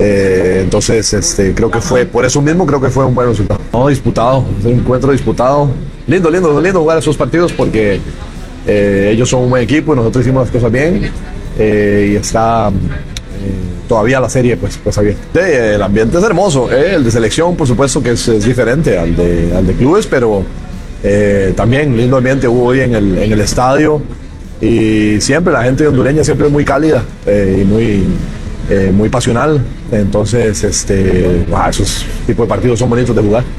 Entonces, creo que fue, por eso mismo creo que fue un buen resultado. No, disputado, es un encuentro disputado. Lindo jugar esos partidos porque ellos son un buen equipo y nosotros hicimos las cosas bien. Y está todavía la serie pues abierta. El ambiente es hermoso, el de selección por supuesto que es diferente al de clubes, pero también lindo ambiente hubo hoy en el estadio y siempre la gente hondureña siempre es muy cálida y muy pasional, entonces esos tipos de partidos son bonitos de jugar.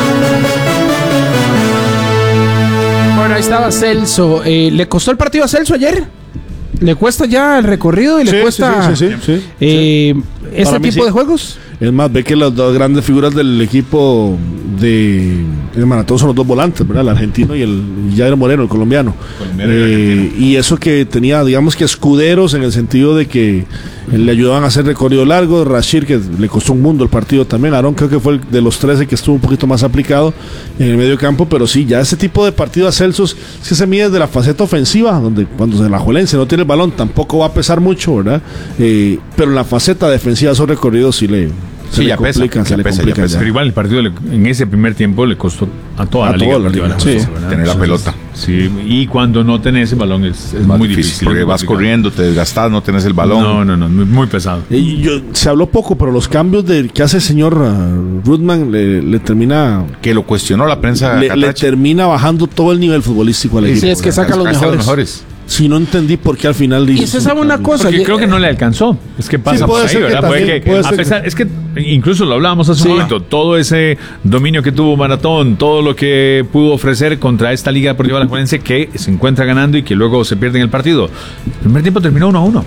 Bueno, ahí estaba Celso. ¿Le costó el partido a Celso ayer? ¿Le cuesta ya el recorrido y le cuesta sí. este tipo de juegos? Es más, ve que las dos grandes figuras del equipo de maratón son los dos volantes, ¿verdad? El argentino y el Jair Moreno, el colombiano. Y eso que tenía, digamos que escuderos en el sentido de que le ayudaban a hacer recorrido largo. Rashid, que le costó un mundo el partido también. Aarón creo que fue el de los 13 que estuvo un poquito más aplicado en el medio campo, pero sí, ya ese tipo de partido a Celso es que se mide desde la faceta ofensiva, donde cuando el alajuelense no tiene el balón tampoco va a pesar mucho, ¿verdad? Pero en la faceta defensiva esos recorridos sí le complican. Pero igual el partido en ese primer tiempo le costó a toda la liga tener la pelota. Sí, y cuando no tenés el balón es muy difícil. Porque vas corriendo, te desgastas, no tenés el balón. No, muy pesado. Se habló poco, pero los cambios que hace el señor Rudman le termina... Que lo cuestionó la prensa. Le termina bajando todo el nivel futbolístico al equipo. Sí, es que saca los mejores. Si no entendí por qué al final dice. Y se sabe una cosa. Porque creo que no le alcanzó. Es que pasa por ahí, ¿verdad? Es que incluso lo hablábamos hace un momento. Todo ese dominio que tuvo Maratón, todo lo que pudo ofrecer contra esta Liga Deportiva Alajuelense que se encuentra ganando y que luego se pierde en el partido. El primer tiempo terminó 1-1.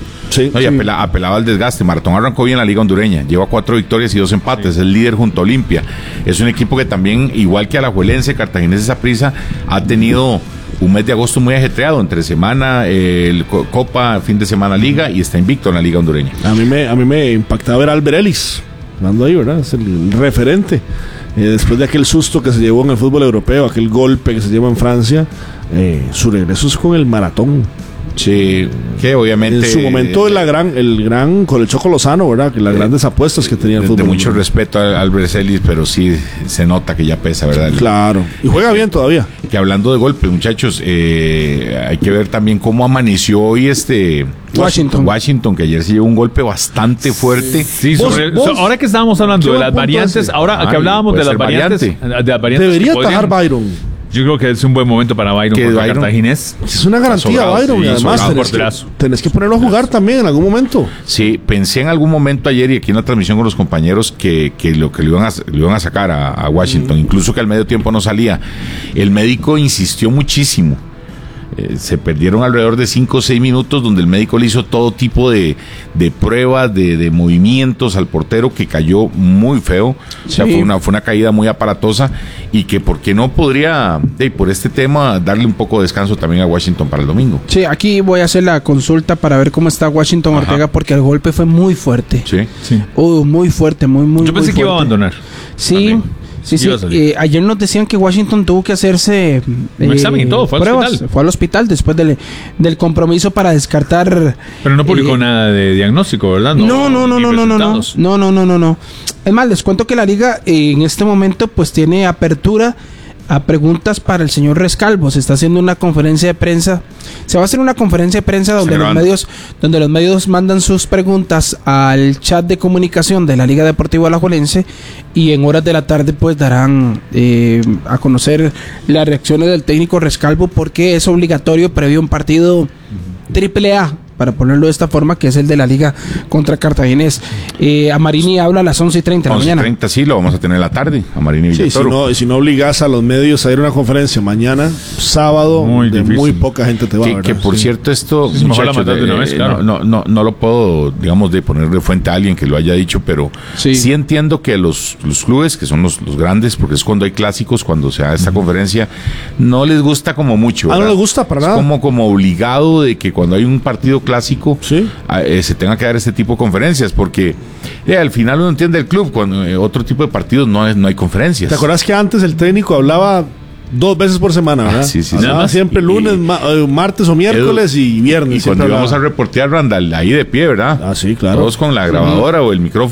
Apelaba al desgaste. Maratón arrancó bien la Liga Hondureña. Lleva 4 victorias y 2 empates. Es el líder junto a Olimpia. Es un equipo que también, igual que Alajuelense, Cartaginés, Saprissa, ha tenido un mes de agosto muy ajetreado, entre semana, Copa, fin de semana Liga, y está invicto en la Liga Hondureña. A mí me impactaba ver a Albert Ellis, ando ahí, ¿verdad? Es el referente. Después de aquel susto que se llevó en el fútbol europeo, aquel golpe que se llevó en Francia, su regreso es con el Maratón. Sí, que obviamente en su momento el gran con el Choco Lozano, ¿verdad? Que las grandes apuestas que tenía el fútbol. De mucho respeto a Albert Ellis, pero sí se nota que ya pesa, ¿verdad? Claro, y juega bien todavía. Que hablando de golpes, muchachos, hay que ver también cómo amaneció hoy Washington, que ayer se llevó un golpe bastante fuerte. Sí, ahora que estábamos hablando de las variantes, ahora que hablábamos de las variantes, debería atajar Byron. Yo creo que es un buen momento para Byron contra Cartaginés. Es una garantía, Byron, y además tenés que ponerlo a jugar también en algún momento. Sí, pensé en algún momento ayer y aquí en la transmisión con los compañeros que lo iban a sacar a Washington, incluso que al medio tiempo no salía. El médico insistió muchísimo. Se perdieron alrededor de 5 o 6 minutos donde el médico le hizo todo tipo de pruebas, de movimientos al portero, que cayó muy feo. O sea, fue una caída muy aparatosa, y que por qué no podría, por este tema, darle un poco de descanso también a Washington para el domingo. Sí, aquí voy a hacer la consulta para ver cómo está Washington Ortega, porque el golpe fue muy fuerte. Sí. Muy fuerte, muy Yo pensé que iba a abandonar. Sí. También. Sí. Ayer nos decían que Washington tuvo que hacerse un examen y todo, fue pruebas. al hospital. Fue al hospital después del compromiso para descartar. Pero no publicó nada de diagnóstico, ¿verdad? No. Es más, les cuento que la liga en este momento pues tiene apertura a preguntas para el señor Rescalvo. Se está haciendo una conferencia de prensa. Se va a hacer una conferencia de prensa donde los medios mandan sus preguntas al chat de comunicación de la Liga Deportiva Alajuelense, y en horas de la tarde pues darán a conocer las reacciones del técnico Rescalvo, porque es obligatorio previo a un partido AAA, para ponerlo de esta forma, que es el de la Liga contra Cartaginés. Amarini habla a las 11:30 de la mañana. 11:30, sí, lo vamos a tener en la tarde, Amarini Villatoro. Si no obligas a los medios a ir a una conferencia mañana, sábado, muy poca gente te va a ver. Que por cierto, esto, muchachos, no lo puedo, digamos, de poner de fuente a alguien que lo haya dicho, pero sí entiendo que los clubes, que son los grandes, porque es cuando hay clásicos, cuando se da esta conferencia, no les gusta como mucho, ¿verdad? No les gusta para nada. Es como obligado de que cuando hay un partido clásico se tenga que dar este tipo de conferencias, porque al final uno entiende el club, cuando otro tipo de partidos no hay conferencias. ¿Te acuerdas que antes el técnico hablaba 2 veces por semana, ¿verdad? Sí. Nada más siempre lunes, martes o miércoles y viernes. Y cuando íbamos a reportear, Randall, ahí de pie, ¿verdad? Ah, sí, claro. Todos con la grabadora o el micrófono